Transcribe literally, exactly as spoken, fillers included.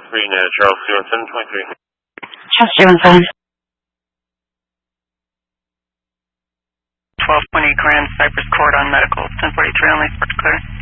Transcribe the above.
three, now Charles two one seven twenty-three. Charles two one seven. twelve twenty Grand Cypress Court on medical. ten forty-three only, Sparks clear.